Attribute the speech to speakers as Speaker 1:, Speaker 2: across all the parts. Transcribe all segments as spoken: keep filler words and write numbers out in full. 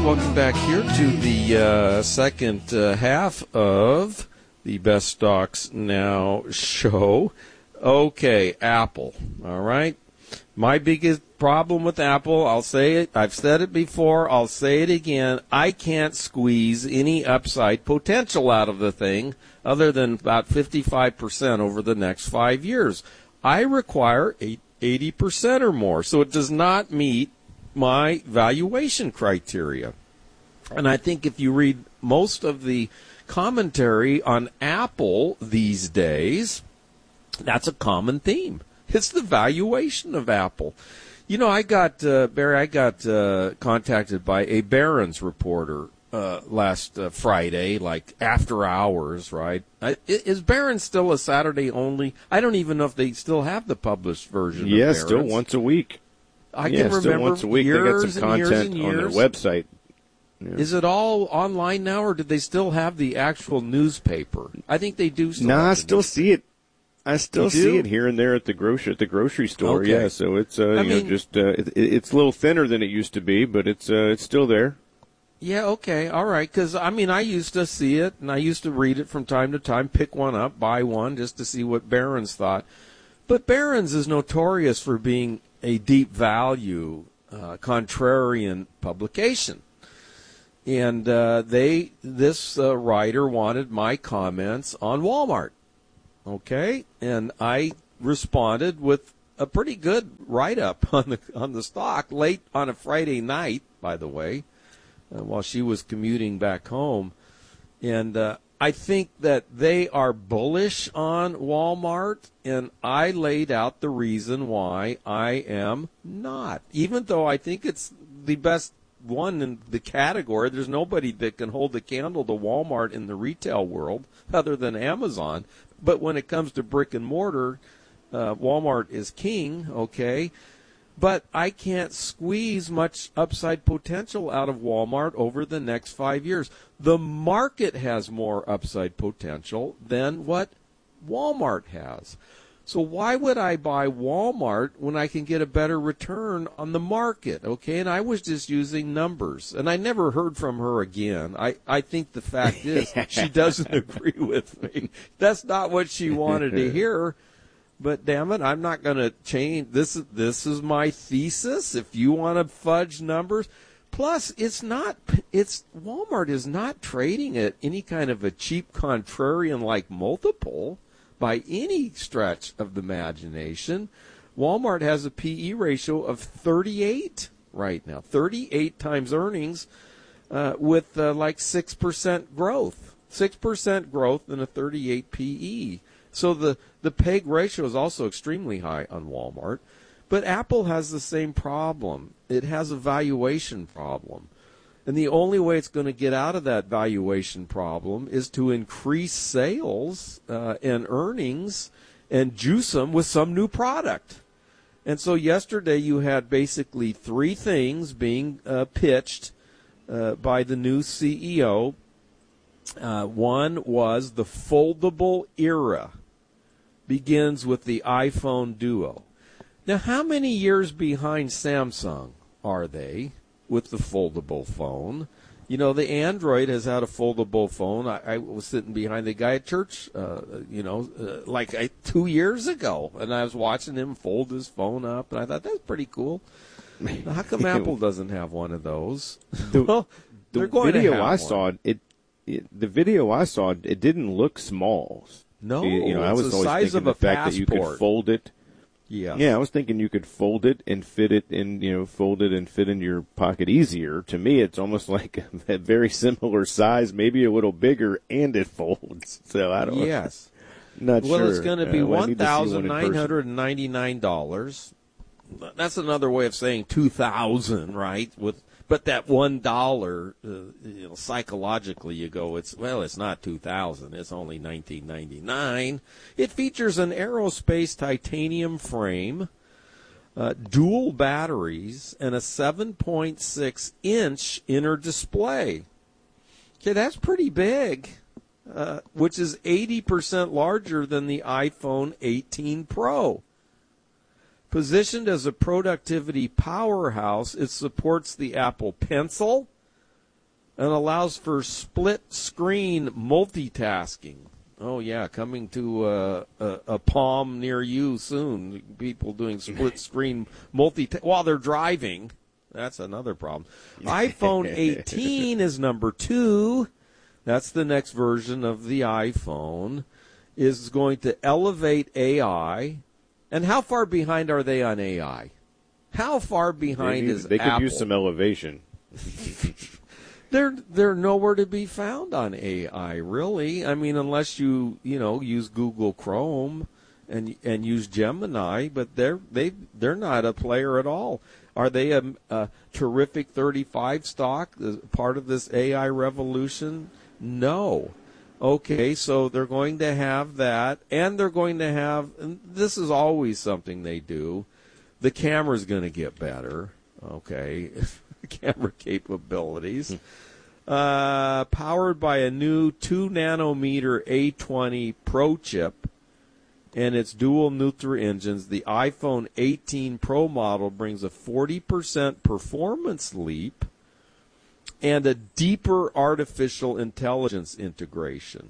Speaker 1: welcome back here to the uh, second uh, half of the Best Stocks Now show. Okay, Apple, all right? My biggest problem with Apple, I'll say it, I've said it before, I'll say it again, I can't squeeze any upside potential out of the thing other than about fifty-five percent over the next five years. I require eighty percent or more, so it does not meet my valuation criteria. And I think if you read most of the commentary on Apple these days, that's a common theme. It's the valuation of Apple. You know, I got, uh, Barry, I got uh, contacted by a Barron's reporter uh, last uh, Friday, like after hours, right? I, is Barron's still a Saturday only? I don't even know if they still have the published version
Speaker 2: yeah,
Speaker 1: of Barron's.
Speaker 2: still once a week.
Speaker 1: I
Speaker 2: yeah,
Speaker 1: can remember
Speaker 2: still once a week. They got some content
Speaker 1: and
Speaker 2: on their
Speaker 1: years.
Speaker 2: website. Yeah.
Speaker 1: Is it all online now, or do they still have the actual newspaper? I think they do still.
Speaker 2: No,
Speaker 1: have
Speaker 2: I
Speaker 1: the
Speaker 2: still
Speaker 1: news-
Speaker 2: see it. I still
Speaker 1: You
Speaker 2: see
Speaker 1: do?
Speaker 2: it here and there at the grocery at the grocery store.
Speaker 1: Okay.
Speaker 2: Yeah, so it's uh,
Speaker 1: I
Speaker 2: you
Speaker 1: mean-
Speaker 2: know just uh, it, it's a little thinner than it used to be, but it's uh, it's still there.
Speaker 1: Yeah, okay, all right. Because, I mean, I used to see it, and I used to read it from time to time, pick one up, buy one, just to see what Barron's thought. But Barron's is notorious for being a deep value, uh, contrarian publication. And uh, they, this uh, writer wanted my comments on Walmart, okay? And I responded with a pretty good write-up on the on the stock late on a Friday night, by the way, uh, while she was commuting back home. And uh, I think that they are bullish on Walmart, and I laid out the reason why I am not. Even though I think it's the best one in the category, there's nobody that can hold the candle to Walmart in the retail world other than Amazon. But when it comes to brick and mortar, uh, Walmart is king, okay? But I can't squeeze much upside potential out of Walmart over the next five years. The market has more upside potential than what Walmart has. So why would I buy Walmart when I can get a better return on the market, okay? And I was just using numbers, and I never heard from her again. I, I think the fact is she doesn't agree with me. That's not what she wanted to hear. But damn it, I'm not going to change. This is this is my thesis. If you want to fudge numbers, plus it's not. It's Walmart is not trading at any kind of a cheap contrarian like multiple by any stretch of the imagination. Walmart has a P E ratio of thirty-eight right now, thirty-eight times earnings, uh, with uh, like six percent growth, six percent growth in a thirty-eight P E. So the, the P E G ratio is also extremely high on Walmart. But Apple has the same problem. It has a valuation problem. And the only way it's going to get out of that valuation problem is to increase sales uh, and earnings and juice them with some new product. And so yesterday you had basically three things being uh, pitched uh, by the new C E O. Uh, one was the foldable era. Begins with the iPhone Duo. Now, how many years behind Samsung are they with the foldable phone? You know, the Android has had a foldable phone. I, I was sitting behind the guy at church, uh, you know, uh, like I, two years ago, and I was watching him fold his phone up, and I thought, that's pretty cool. How come Apple doesn't have one of those?
Speaker 2: The,
Speaker 1: well,
Speaker 2: the
Speaker 1: they're going
Speaker 2: video
Speaker 1: to have
Speaker 2: I
Speaker 1: one.
Speaker 2: saw, it, it, the video I saw, it didn't look small.
Speaker 1: No,
Speaker 2: you, you know,
Speaker 1: it's
Speaker 2: I was
Speaker 1: the
Speaker 2: always
Speaker 1: size
Speaker 2: thinking
Speaker 1: of
Speaker 2: the
Speaker 1: a
Speaker 2: fact that you could
Speaker 1: passport.
Speaker 2: fold it.
Speaker 1: Yeah.
Speaker 2: Yeah, I was thinking you could fold it and fit it in, you know, fold it and fit in your pocket easier. To me, it's almost like a, a very similar size, maybe a little bigger, and it folds. So I don't.
Speaker 1: Yes.
Speaker 2: Not
Speaker 1: well,
Speaker 2: sure.
Speaker 1: it's going to be
Speaker 2: uh, well, I
Speaker 1: one
Speaker 2: need to see
Speaker 1: thousand
Speaker 2: one in
Speaker 1: nine hundred and ninety-nine dollars. That's another way of saying two thousand, right? With but that one dollar, uh, you know, psychologically, you go, it's well, it's not two thousand. It's only nineteen ninety-nine. It features an aerospace titanium frame, uh, dual batteries, and a seven point six inch inner display. Okay, that's pretty big. Uh, which is eighty percent larger than the iPhone eighteen Pro. Positioned as a productivity powerhouse, it supports the Apple Pencil, and allows for split-screen multitasking. Oh, yeah, coming to uh, a, a Palm near you soon. People doing split-screen multi while they're driving. That's another problem. iPhone eighteen is number two. That's the next version of the iPhone. Is going to elevate A I. And how far behind are they on A I? How far behind
Speaker 2: Maybe
Speaker 1: is
Speaker 2: they could
Speaker 1: Apple?
Speaker 2: use some elevation.
Speaker 1: They're they're nowhere to be found on A I, really. I mean, unless you you know use Google Chrome and and use Gemini, but they're they they're not a player at all. Are they a, a terrific thirty-five stock, part of this A I revolution? No. Okay, so they're going to have that, and they're going to have. And this is always something they do. The camera's going to get better. Okay, camera capabilities. Uh, powered by a new two nanometer A twenty Pro chip and its dual Nutra engines, the iPhone eighteen Pro model brings a forty percent performance leap and a deeper artificial intelligence integration.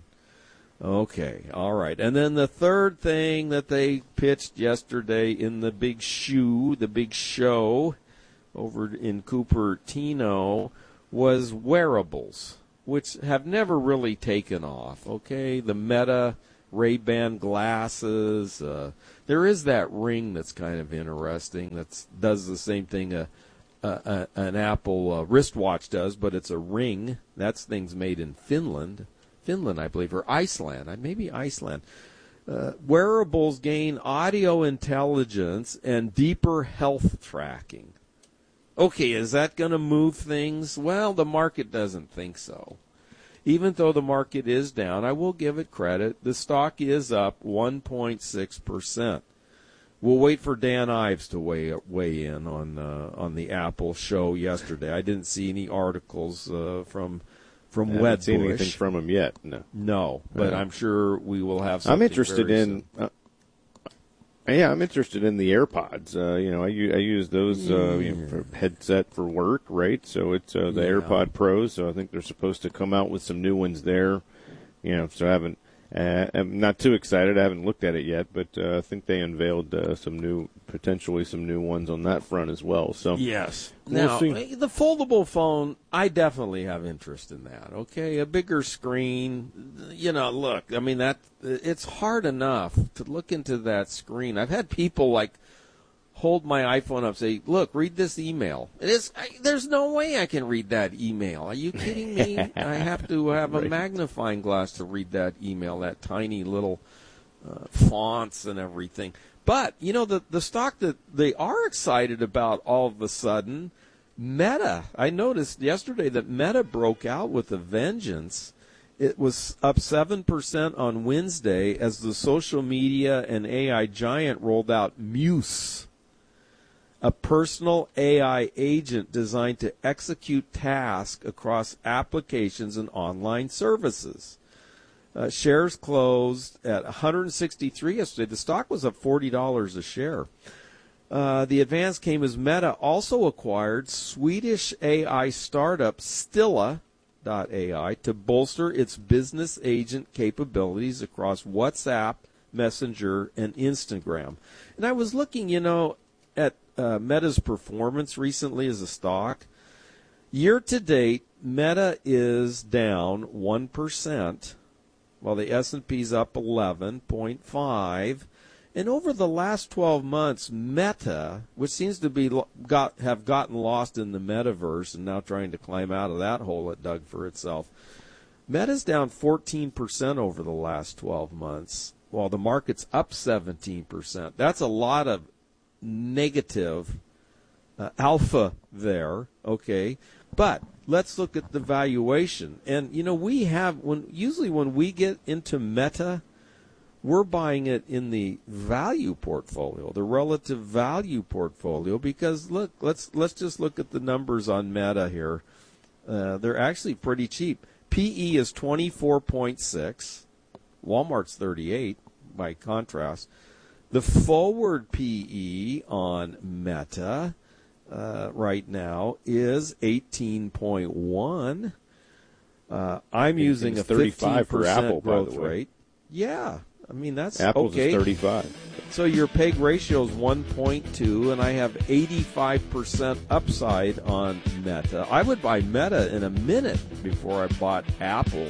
Speaker 1: Okay, all right. And then the third thing that they pitched yesterday in the big shoe, the big show over in Cupertino, was wearables, which have never really taken off. Okay, the Meta Ray-Ban glasses. Uh, there is that ring that's kind of interesting. That does the same thing a, a, a an Apple uh, wristwatch does, but it's a ring. That's things made in Finland, Finland, I believe, or Iceland. Maybe Iceland. Uh, wearables gain audio intelligence and deeper health tracking. Okay, is that going to move things? Well, the market doesn't think so. Even though the market is down, I will give it credit. The stock is up one point six percent. We'll wait for Dan Ives to weigh weigh in on uh, on the Apple show yesterday. I didn't see any articles uh, from from
Speaker 2: I haven't
Speaker 1: Wedbush.
Speaker 2: seen anything from him yet. No,
Speaker 1: no, but
Speaker 2: uh,
Speaker 1: I'm sure we will have. Something
Speaker 2: I'm interested
Speaker 1: very
Speaker 2: in. Uh, yeah, I'm interested in the AirPods. Uh, you know, I, I use those uh, you know, for headset for work, right? So it's uh, the
Speaker 1: Yeah.
Speaker 2: AirPod Pros. So I think they're supposed to come out with some new ones there. You know, so I haven't. Uh, I'm not too excited. I haven't looked at it yet, but uh, I think they unveiled uh, some new, potentially some new ones on that front as well. So
Speaker 1: yes.
Speaker 2: We'll
Speaker 1: Now,
Speaker 2: see.
Speaker 1: the foldable phone, I definitely have interest in that. Okay, a bigger screen. You know, look, I mean that it's hard enough to look into that screen. I've had people like hold my iPhone up, say, "Look, read this email." It is. I, there's no way I can read that email. Are you kidding me? I have to have a
Speaker 2: Right.
Speaker 1: magnifying glass to read that email. That tiny little uh, fonts and everything. But you know, the the stock that they are excited about all of a sudden, Meta. I noticed yesterday that Meta broke out with a vengeance. It was up seven percent on Wednesday as the social media and A I giant rolled out Muse, a personal A I agent designed to execute tasks across applications and online services. Uh, shares closed at one hundred sixty-three yesterday. The stock was up forty dollars a share. Uh, the advance came as Meta also acquired Swedish A I startup Stilla dot A I to bolster its business agent capabilities across WhatsApp, Messenger, and Instagram. And I was looking, you know, at uh, Meta's performance recently as a stock. Year to date, Meta is down one percent, while the S and P's up eleven point five. And over the last twelve months, Meta, which seems to be got have gotten lost in the metaverse and now trying to climb out of that hole it dug for itself, Meta's down fourteen percent over the last twelve months, while the market's up seventeen percent. That's a lot of negative uh, alpha there, okay? But let's look at the valuation. And, you know, we have, when usually when we get into Meta, we're buying it in the value portfolio, the relative value portfolio, because look, let's let's just look at the numbers on Meta here. Uh, they're actually pretty cheap. P E is twenty-four point six. Walmart's thirty-eight, by contrast. The forward P E on Meta uh, right now is eighteen point one. Uh, I'm using a
Speaker 2: thirty-five for Apple,
Speaker 1: growth
Speaker 2: by the way.
Speaker 1: rate. Yeah, I mean that's
Speaker 2: Apple's
Speaker 1: okay.
Speaker 2: is thirty-five.
Speaker 1: So your P E G ratio is one point two, and I have eighty-five percent upside on Meta. I would buy Meta in a minute before I bought Apple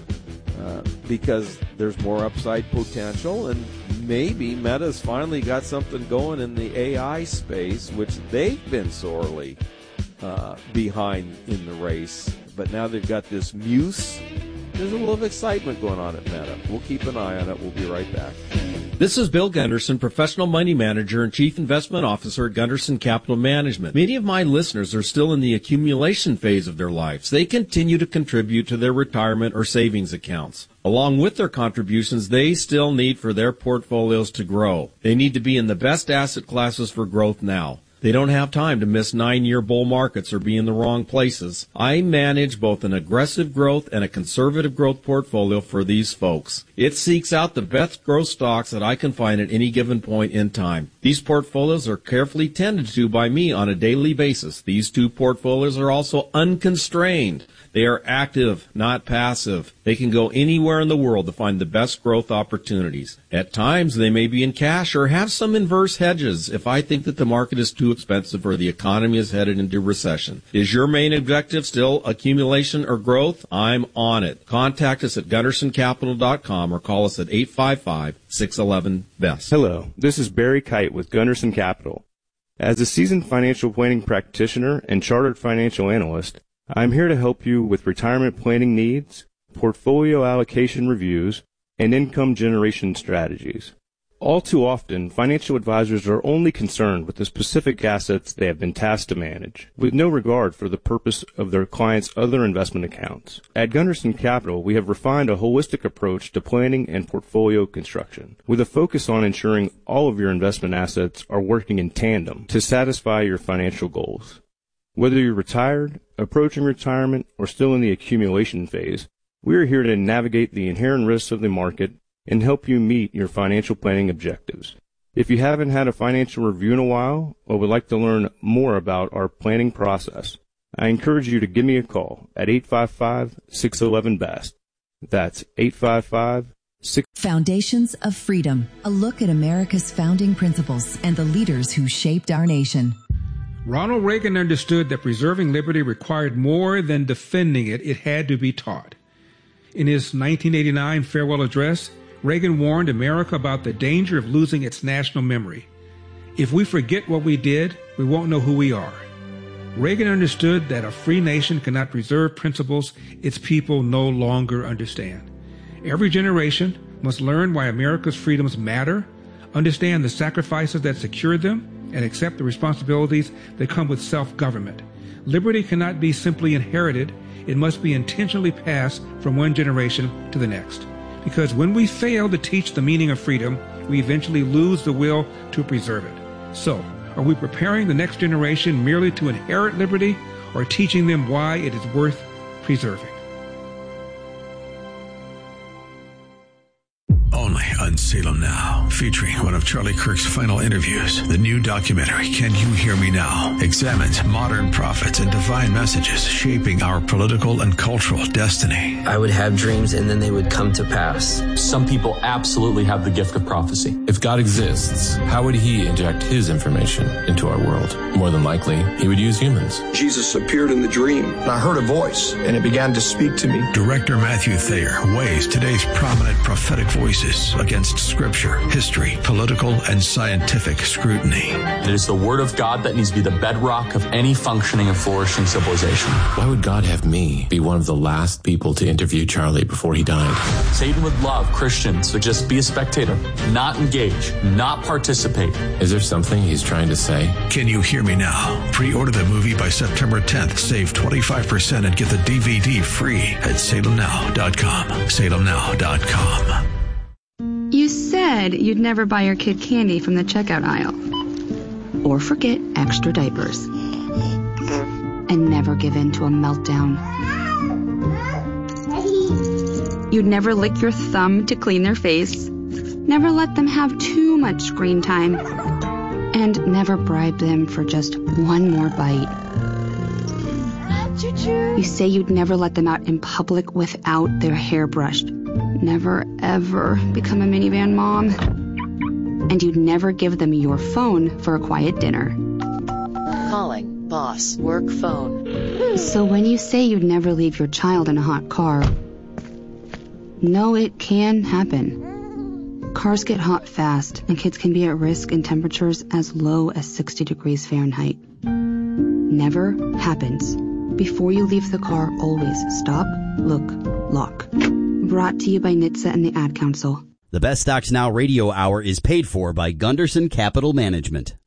Speaker 1: uh, because there's more upside potential, and maybe Meta's finally got something going in the A I space, which they've been sorely uh, behind in the race. But now they've got this Muse. There's a little excitement going on at Meta. We'll keep an eye on it. We'll be right back.
Speaker 3: This is Bill Gunderson, Professional Money Manager and Chief Investment Officer at Gunderson Capital Management. Many of my listeners are still in the accumulation phase of their lives. They continue to contribute to their retirement or savings accounts. Along with their contributions, they still need for their portfolios to grow. They need to be in the best asset classes for growth now. They don't have time to miss nine-year bull markets or be in the wrong places. I manage both an aggressive growth and a conservative growth portfolio for these folks. It seeks out the best growth stocks that I can find at any given point in time. These portfolios are carefully tended to by me on a daily basis. These two portfolios are also unconstrained. They are active, not passive. They can go anywhere in the world to find the best growth opportunities. At times, they may be in cash or have some inverse hedges if I think that the market is too expensive or the economy is headed into recession. Is your main objective still accumulation or growth? I'm on it. Contact us at gunderson capital dot com or call us at eight five five, six one one, B E S T.
Speaker 4: Hello, this is Barry Kite with Gunderson Capital. As a seasoned financial planning practitioner and chartered financial analyst, I'm here to help you with retirement planning needs, portfolio allocation reviews, and income generation strategies. All too often, financial advisors are only concerned with the specific assets they have been tasked to manage, with no regard for the purpose of their clients' other investment accounts. At Gunderson Capital, we have refined a holistic approach to planning and portfolio construction, with a focus on ensuring all of your investment assets are working in tandem to satisfy your financial goals. Whether you're retired, approaching retirement, or still in the accumulation phase, we are here to navigate the inherent risks of the market and help you meet your financial planning objectives. If you haven't had a financial review in a while or would like to learn more about our planning process, I encourage you to give me a call at eight five five, six one one, B E S T. That's eight five five, six one one.
Speaker 5: Foundations of Freedom, a look at America's founding principles and the leaders who shaped our nation.
Speaker 6: Ronald Reagan understood that preserving liberty required more than defending it, it had to be taught. In his nineteen eighty-nine farewell address, Reagan warned America about the danger of losing its national memory. If we forget what we did, we won't know who we are. Reagan understood that a free nation cannot preserve principles its people no longer understand. Every generation must learn why America's freedoms matter, understand the sacrifices that secured them, and accept the responsibilities that come with self-government. Liberty cannot be simply inherited. It must be intentionally passed from one generation to the next. Because when we fail to teach the meaning of freedom, we eventually lose the will to preserve it. So, are we preparing the next generation merely to inherit liberty, or teaching them why it is worth preserving?
Speaker 7: Only on Salem Now, featuring one of Charlie Kirk's final interviews. The new documentary, Can You Hear Me Now?, examines modern prophets and divine messages shaping our political and cultural destiny.
Speaker 8: I would have dreams and then they would come to pass.
Speaker 9: Some people absolutely have the gift of prophecy. If God exists, how would he inject his information into our world? More than likely, he would use humans.
Speaker 10: Jesus appeared in the dream, and I heard a voice, and it began to speak to me.
Speaker 7: Director Matthew Thayer weighs today's prominent prophetic voices against scripture, history, political, and scientific scrutiny.
Speaker 9: It is the word of God that needs to be the bedrock of any functioning and flourishing civilization. Why would God have me be one of the last people to interview Charlie before he died? Satan would love Christians to just be a spectator, not engage, not participate. Is there something he's trying to say?
Speaker 7: Can You Hear Me Now? Pre-order the movie by September tenth. Save twenty-five percent and get the D V D free at salem now dot com. salem now dot com.
Speaker 11: You said you'd never buy your kid candy from the checkout aisle. Or forget extra diapers. And never give in to a meltdown. You'd never lick your thumb to clean their face. Never let them have too much screen time. And never bribe them for just one more bite. You say you'd never let them out in public without their hair brushed. Never, ever become a minivan mom. And you'd never give them your phone for a quiet dinner.
Speaker 12: Calling. Boss. Work phone.
Speaker 11: So when you say you'd never leave your child in a hot car, no, it can happen. Cars get hot fast, and kids can be at risk in temperatures as low as sixty degrees Fahrenheit. Never happens. Before you leave the car, always stop, look, lock. Brought to you by N H T S A and the Ad Council.
Speaker 13: The Best Stocks Now radio hour is paid for by Gunderson Capital Management.